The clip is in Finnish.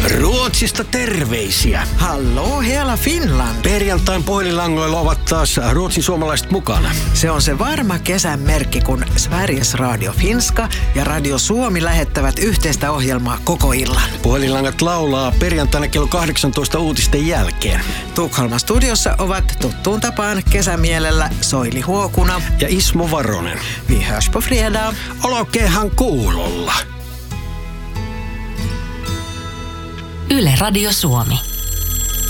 Ruotsista terveisiä. Hallå hela Finland. Perjantain puhelinlangoilla ovat taas ruotsin suomalaiset mukana. Se on se varma kesän merkki, kun Sveriges Radio Finska ja Radio Suomi lähettävät yhteistä ohjelmaa koko illan. Puhelinlangat laulaa perjantaina kello 18 uutisten jälkeen. Tukholman studiossa ovat tuttuun tapaan kesämielellä Soili Huokuna ja Ismo Varonen. Vi hörs på fredag. Olkeehan kuulolla. Yle Radio Suomi.